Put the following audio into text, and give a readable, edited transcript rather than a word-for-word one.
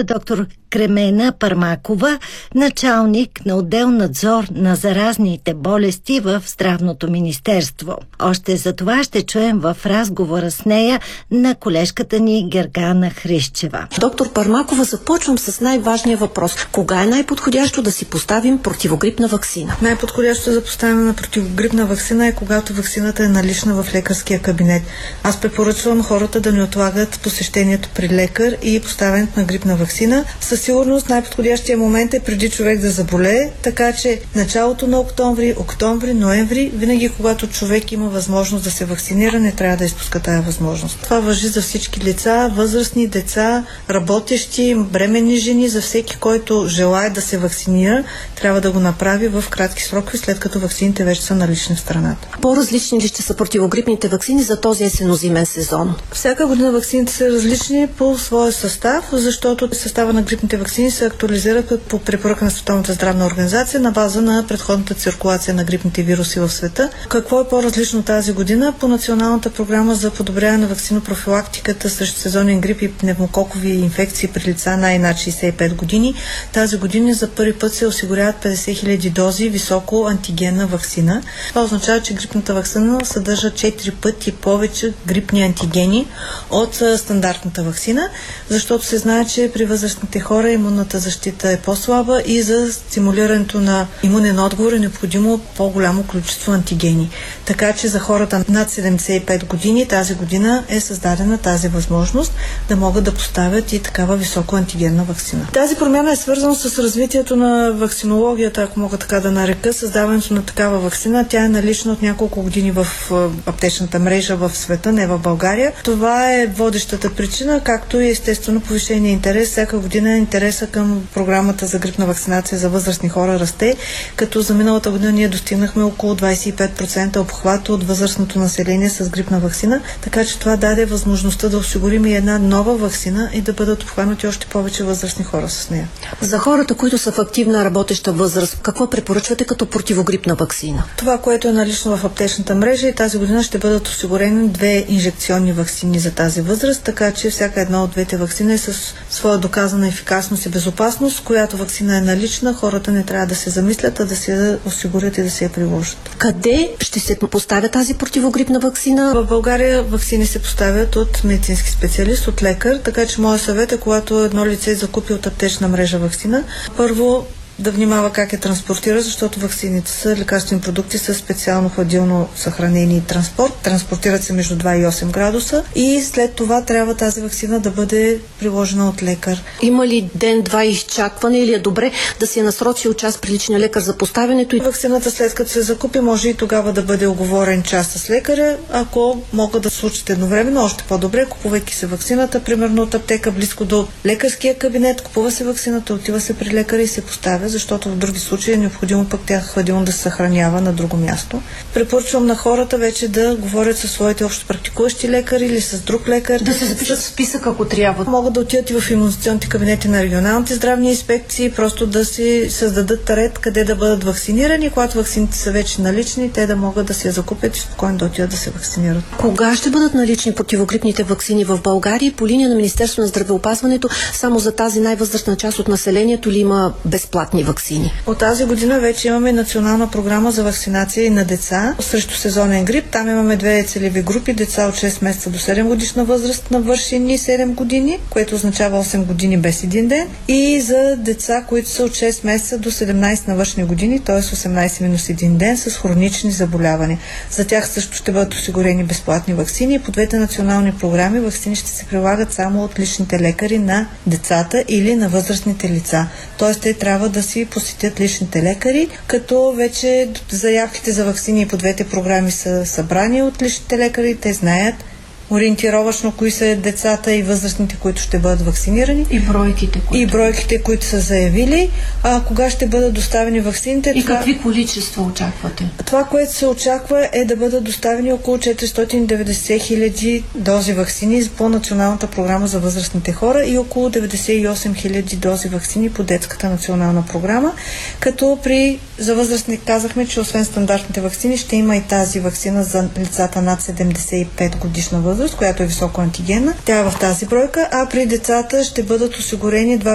чуя доктор Кремена Пармакова, началник на отдел надзор на заразните болести в Здравното министерство. Още за това ще чуем в разговора с нея на колежката ни Гергана Хрищева. Доктор Пармакова, започвам с най-важния въпрос. Кога е най-подходящо да си поставим противогрипна ваксина? Най-подходящо за поставяне на противогрипна ваксина е когато ваксината е налична в лекарския кабинет. Аз препоръчвам хората да не отлагат посещението при лекар и поставянето на грипна ваксина. Със сигурност най-подходящия момент е преди човек да заболее, така че началото на октомври, ноември, винаги когато човек има възможност да се вакцинира, не трябва да изпуска тая възможност. Това важи за всички лица, възрастни, деца, работещи, бременни жени, за всеки, който желае да се вакцинира, трябва да го направи в кратки срокове, след като ваксините вече са налични в страната. По-различни ли ще са противогрипните ваксини за този есенно-зимен сезон? Всяка година ваксините са различни по своя състав, защото състава на грипните ваксини се актуализират по препоръка на Световната здравна организация на база на предходната циркулация на грипните вируси в света. Какво е по-различно тази година? По Националната програма за подобряване на ваксинопрофилактиката срещу сезонен грип и пневмококови инфекции при лица най-над 65 години, тази година за първи път се осигуряват 50 000 дози високо антигенна ваксина. Това означава, че грипната ваксина съдържа 4 пъти повече грипни антигени от стандартната ваксина, защото се знае, че при възрастните хора имунната защита е по-слаба и за стимулирането на имунен отговор е необходимо по-голямо количество антигени. Така че за хората над 75 години тази година е създадена тази възможност да могат да поставят и такава високо антигенна ваксина. Тази промяна е свързана с развитието на ваксинологията, ако мога така да нарека, създаването на такава ваксина. Тя е налична от няколко години в аптечната мрежа в света, не в България. Това е водещата причина, както и естествено повишение интерес. Всяка година интереса към програмата за грипна вакцинация за възрастни хора расте, като за миналата година ние достигнахме около 25% обхват от възрастното население с грипна ваксина, така че това даде възможността да осигурим и една нова ваксина и да бъдат обхванати още повече възрастни хора с нея. За хората, които са в активна работеща възраст, какво препоръчвате като противогрипна ваксина? Това, което е налично в аптечната мрежа, и тази година ще бъдат осигурени 2 инжекционни ваксини за тази възраст, така че всяка една от двете ваксини е с своя доказана ефикасност и безопасност, която ваксина е налична, хората не трябва да се замислят, а да се я осигурят и да се я приложат. Къде ще се поставя тази противогрипна ваксина? В България ваксини се поставят от медицински специалист, от лекар, така че моят съвет е, когато едно лице закупи от аптечна мрежа ваксина, първо да внимава как транспортира, защото ваксините са лекарствени продукти с специално хладилно съхранение и транспорт. Транспортират се между 2 и 8 градуса и след това трябва тази ваксина да бъде приложена от лекар. Има ли ден-два изчакване или е добре да се насрочи от час при личния лекар за поставянето? Ваксината след като се закупи, може и тогава да бъде оговорен час с лекаря. Ако могат да случат едновременно, още по-добре, купувайки се ваксината, примерно от аптека близко до лекарския кабинет, купува се ваксината, отива се при лекаря и се поставя, защото в други случаи е необходимо пък тя хладилно да се съхранява на друго място. Препоръчвам на хората вече да говорят със своите общопрактикуващи лекари или с друг лекар. Да се запишат в списък, ако трябва. Могат да отидат и в имунизационните кабинети на регионалните здравни инспекции, просто да си създадат ред къде да бъдат вакцинирани. Когато ваксините са вече налични, те да могат да се я закупят и спокойно да отидат да се вакцинират. Кога ще бъдат налични противогрипните ваксини в България? По линия на Министерството на здравеопазването само за тази най-възрастна част от населението ли има безплатни ваксини? От тази година вече имаме национална програма за вакцинация на деца срещу сезонен грип. Там имаме 2 целеви групи: деца от 6 месеца до 7 годишна възраст, навършени 7 години, което означава 8 години без един ден, и за деца, които са от 6 месеца до 17 навършени години, т.е. 18 минус 1 ден с хронични заболявания. За тях също ще бъдат осигурени безплатни ваксини. По двете национални програми ваксини ще се прилагат само от личните лекари на децата или на възрастните лица. Т.е. те трябва да си посетят личните лекари, като вече заявките за ваксини по двете програми са събрани от личните лекари. Те знаят ориентировъчно кои са децата и възрастните, които ще бъдат вакцинирани. И бройките, които са заявили. Кога ще бъдат доставени ваксините? И какви количества очаквате? Това, което се очаква, е да бъдат доставени около 490 000 дози ваксини по Националната програма за възрастните хора и около 98 000 дози ваксини по детската национална програма. Като за възрастни казахме, че освен стандартните ваксини ще има и тази ваксина за лицата над 75 годишна възраст, която е високо антигенна. Тя е в тази бройка, а при децата ще бъдат осигурени 2